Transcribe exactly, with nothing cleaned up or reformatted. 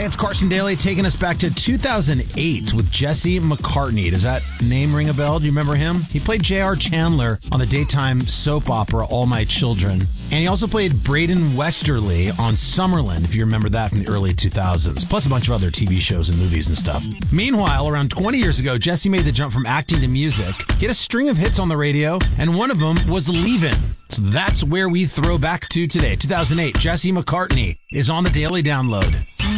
It's Carson Daly taking us back to two thousand eight with Jesse McCartney. Does that name ring a bell? Do you remember him? He played J R. Chandler on the daytime soap opera All My Children. And he also played Braden Westerly on Summerland, if you remember that from the early two thousands, plus a bunch of other T V shows and movies and stuff. Meanwhile, around twenty years ago, Jesse made the jump from acting to music. He had a string of hits on the radio, and one of them was Leavin'. So that's where we throw back to today. two thousand eight, Jesse McCartney is on the Daily Download.